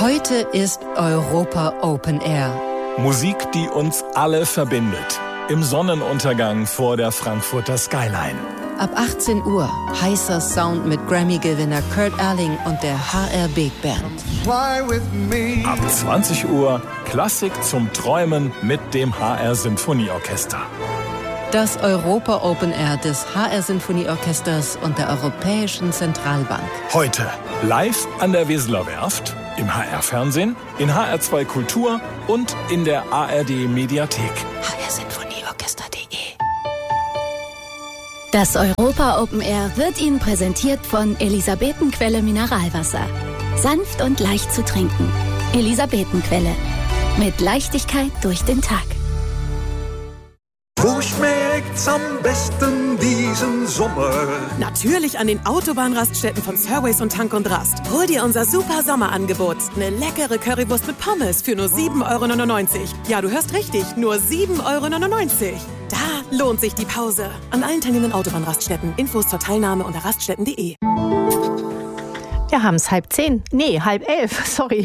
Heute ist Europa Open Air. Musik, die uns alle verbindet. Im Sonnenuntergang vor der Frankfurter Skyline. Ab 18 Uhr heißer Sound mit Grammy-Gewinner Kurt Erling und der HR Big Band. Ab 20 Uhr Klassik zum Träumen mit dem HR Sinfonieorchester. Das Europa Open Air des HR Sinfonieorchesters und der Europäischen Zentralbank. Heute live an der Weseler Werft, im HR-Fernsehen, in HR2 Kultur und in der ARD Mediathek. hrsinfonieorchester.de. Das Europa Open Air wird Ihnen präsentiert von Elisabetenquelle Mineralwasser. Sanft und leicht zu trinken. Elisabetenquelle. Mit Leichtigkeit durch den Tag. Wo schmeckt's am besten diesen Sommer? Natürlich an den Autobahnraststätten von Surways und Tank und Rast. Hol dir unser super Sommerangebot. Eine leckere Currywurst mit Pommes für nur 7,99 €. Ja, du hörst richtig, nur 7,99 €. Da lohnt sich die Pause. An allen teilnehmenden Autobahnraststätten. Infos zur Teilnahme unter raststätten.de. Wir haben es 10:30. Nee, 10:30, sorry.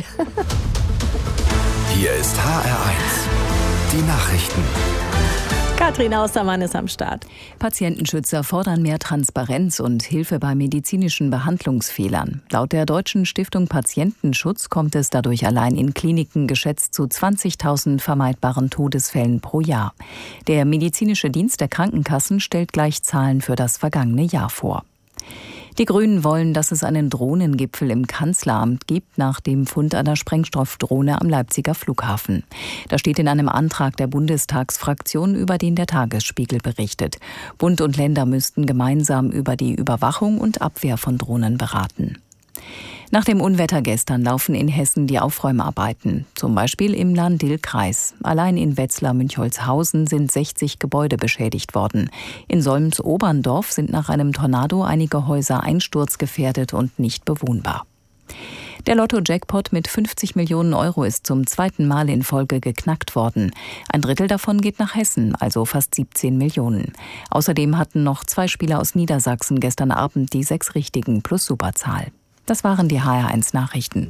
Hier ist HR1. Die Nachrichten. Katrin Austermann ist am Start. Patientenschützer fordern mehr Transparenz und Hilfe bei medizinischen Behandlungsfehlern. Laut der Deutschen Stiftung Patientenschutz kommt es dadurch allein in Kliniken geschätzt zu 20.000 vermeidbaren Todesfällen pro Jahr. Der medizinische Dienst der Krankenkassen stellt gleich Zahlen für das vergangene Jahr vor. Die Grünen wollen, dass es einen Drohnengipfel im Kanzleramt gibt nach dem Fund einer Sprengstoffdrohne am Leipziger Flughafen. Das steht in einem Antrag der Bundestagsfraktion, über den der Tagesspiegel berichtet. Bund und Länder müssten gemeinsam über die Überwachung und Abwehr von Drohnen beraten. Nach dem Unwetter gestern laufen in Hessen die Aufräumarbeiten, zum Beispiel im Lahn-Dill-Kreis. Allein in Wetzlar-Münchholzhausen sind 60 Gebäude beschädigt worden. In Solms-Oberndorf sind nach einem Tornado einige Häuser einsturzgefährdet und nicht bewohnbar. Der Lotto-Jackpot mit 50 Millionen € ist zum zweiten Mal in Folge geknackt worden. Ein Drittel davon geht nach Hessen, also fast 17 Millionen. Außerdem hatten noch 2 Spieler aus Niedersachsen gestern Abend die 6 Richtigen plus Superzahl. Das waren die HR1 Nachrichten.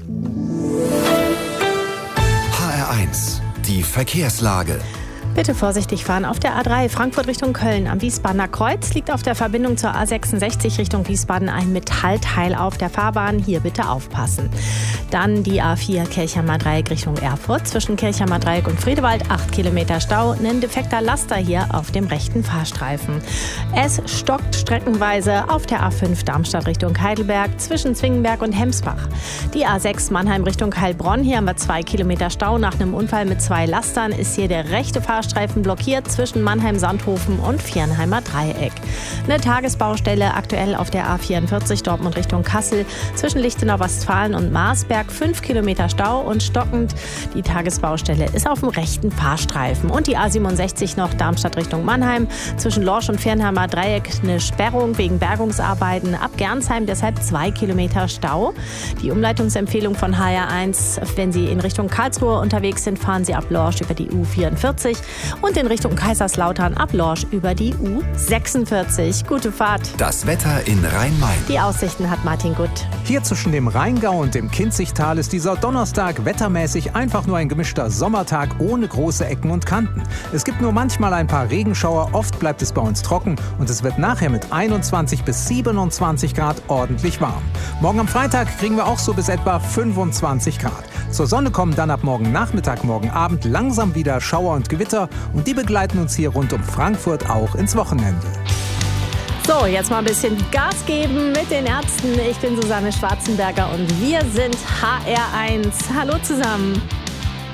HR1, die Verkehrslage. Bitte vorsichtig fahren auf der A3 Frankfurt Richtung Köln. Am Wiesbadener Kreuz liegt auf der Verbindung zur A66 Richtung Wiesbaden ein Metallteil auf der Fahrbahn. Hier bitte aufpassen. Dann die A4 Kirchheimer Dreieck Richtung Erfurt. Zwischen Kirchheimer Dreieck und Friedewald 8 Kilometer Stau. Ein defekter Laster hier auf dem rechten Fahrstreifen. Es stockt streckenweise auf der A5 Darmstadt Richtung Heidelberg zwischen Zwingenberg und Hemsbach. Die A6 Mannheim Richtung Heilbronn. Hier haben wir 2 Kilometer Stau. Nach einem Unfall mit 2 Lastern ist hier der rechte Fahrstreifen blockiert zwischen Mannheim-Sandhofen und Viernheimer Dreieck. Eine Tagesbaustelle aktuell auf der A44 Dortmund Richtung Kassel zwischen Lichtenau-Westfalen und Marsberg 5 Kilometer Stau und stockend. Die Tagesbaustelle ist auf dem rechten Fahrstreifen. Und die A67 noch Darmstadt Richtung Mannheim zwischen Lorsch und Viernheimer Dreieck eine Sperrung wegen Bergungsarbeiten. Ab Gernsheim deshalb 2 Kilometer Stau. Die Umleitungsempfehlung von HR1, wenn Sie in Richtung Karlsruhe unterwegs sind, fahren Sie ab Lorsch über die U44 und in Richtung Kaiserslautern ab Lorsch über die U46. Gute Fahrt. Das Wetter in Rhein-Main. Die Aussichten hat Martin Gutt. Hier zwischen dem Rheingau und dem Kinzigtal ist dieser Donnerstag wettermäßig einfach nur ein gemischter Sommertag ohne große Ecken und Kanten. Es gibt nur manchmal ein paar Regenschauer, oft bleibt es bei uns trocken und es wird nachher mit 21 bis 27 Grad ordentlich warm. Morgen am Freitag kriegen wir auch so bis etwa 25 Grad. Zur Sonne kommen dann ab morgen Nachmittag, morgen Abend langsam wieder Schauer und Gewitter und die begleiten uns hier rund um Frankfurt auch ins Wochenende. So, jetzt mal ein bisschen Gas geben mit den Ärzten. Ich bin Susanne Schwarzenberger und wir sind HR1. Hallo zusammen.